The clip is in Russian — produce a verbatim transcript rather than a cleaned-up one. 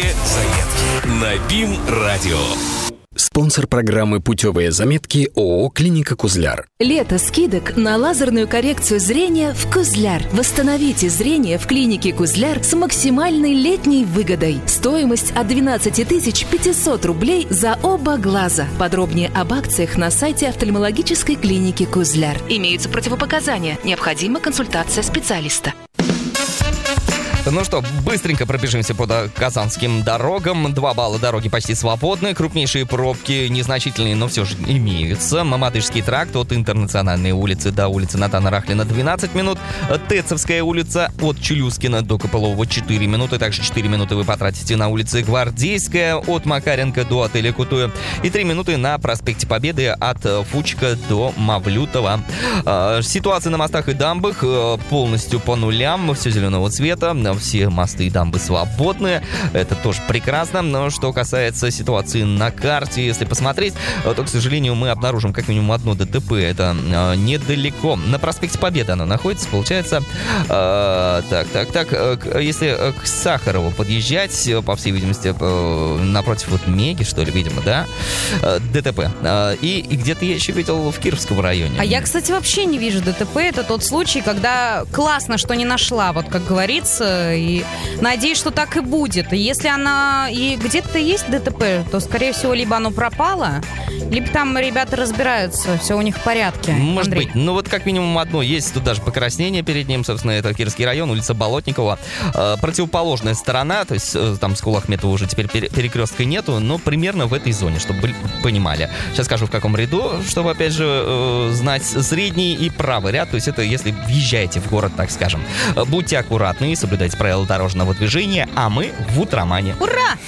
Путевые заметки на БИМ-радио. Спонсор программы «Путевые заметки» ООО «Клиника Кузляр». Лето скидок на лазерную коррекцию зрения в Кузляр. Восстановите зрение в клинике Кузляр с максимальной летней выгодой. Стоимость от двенадцать тысяч пятьсот рублей за оба глаза. Подробнее об акциях на сайте офтальмологической клиники Кузляр. Имеются противопоказания. Необходима консультация специалиста. Ну что, быстренько пробежимся по казанским дорогам. Два балла дороги почти свободны. Крупнейшие пробки незначительные, но все же имеются. Мамадышский тракт от Интернациональной улицы до улицы Натана Рахлина двенадцать минут. Тецовская улица от Челюскина до Копылова четыре минуты. Также четыре минуты вы потратите на улице Гвардейская от Макаренко до отеля Кутуя. И три минуты на проспекте Победы от Фучка до Мавлютова. Ситуация на мостах и дамбах полностью по нулям. Все зеленого цвета. Все мосты и дамбы свободны. Это тоже прекрасно. Но что касается ситуации на карте, если посмотреть, то, к сожалению, мы обнаружим как минимум одно ДТП. Это э, недалеко. На проспекте Победы оно находится. Получается, э, так, так, так. Э, если к Сахарову подъезжать, по всей видимости, э, напротив вот Меги, что ли, видимо, да? Э, ДТП. Э, и, и где-то я еще видел в Кировском районе. А я, кстати, вообще не вижу ДТП. Это тот случай, когда классно, что не нашла, вот как говорится. И надеюсь, что так и будет. И если она и где-то есть ДТП, то, скорее всего, либо оно пропало, либо там ребята разбираются, все у них в порядке. Может Андрей. быть. Ну вот как минимум одно. Есть тут даже покраснение перед ним. Собственно, это Кировский район, улица Болотникова. Э, противоположная сторона, то есть э, там с Кулахметова уже теперь перекрестка нету, но примерно в этой зоне, чтобы вы понимали. Сейчас скажу, в каком ряду, чтобы, опять же, э, знать средний и правый ряд. То есть это если въезжаете в город, так скажем. Будьте аккуратны и соблюдайте правила дорожного движения, а мы в Утромане. Ура!